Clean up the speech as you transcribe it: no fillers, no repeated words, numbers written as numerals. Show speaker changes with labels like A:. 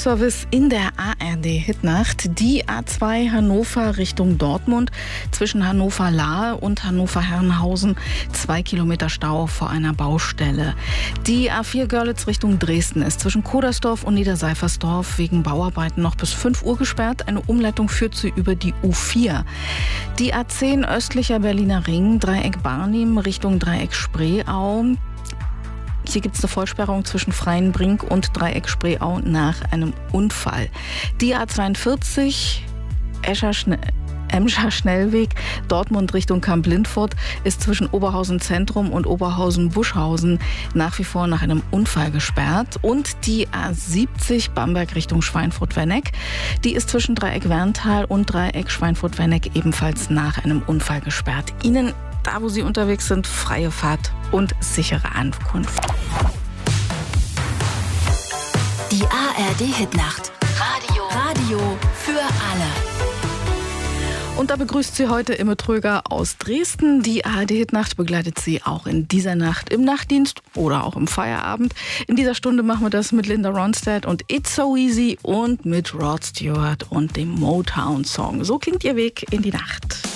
A: Verkehrsservice in der ARD-Hitnacht. Die A2 Hannover Richtung Dortmund zwischen Hannover-Lahe und Hannover-Herrenhausen 2 Kilometer Stau vor einer Baustelle. Die A4 Görlitz Richtung Dresden ist zwischen Kodersdorf und Niederseifersdorf wegen Bauarbeiten noch bis 5 Uhr gesperrt. Eine Umleitung führt sie über die U4. Die A10 östlicher Berliner Ring, Dreieck Barnim Richtung Dreieck Spreeau. Hier gibt es eine Vollsperrung zwischen Freienbrink und Dreieck Spreeau nach einem Unfall. Die A42 Emscher Schnellweg, Dortmund Richtung Kamp-Lindfort, ist zwischen Oberhausen Zentrum und Oberhausen Buschhausen nach wie vor nach einem Unfall gesperrt. Und die A70 Bamberg Richtung Schweinfurt-Werneck, die ist zwischen Dreieck Werntal und Dreieck Schweinfurt-Werneck ebenfalls nach einem Unfall gesperrt. Ihnen, da wo Sie unterwegs sind, freie Fahrt und sichere Ankunft.
B: Die ARD-Hitnacht. Radio für alle.
A: Und da begrüßt Sie heute Imme Tröger aus Dresden. Die ARD-Hitnacht begleitet Sie auch in dieser Nacht im Nachtdienst oder auch im Feierabend. In dieser Stunde machen wir das mit Linda Ronstadt und It's So Easy und mit Rod Stewart und dem Motown-Song. So klingt Ihr Weg in die Nacht.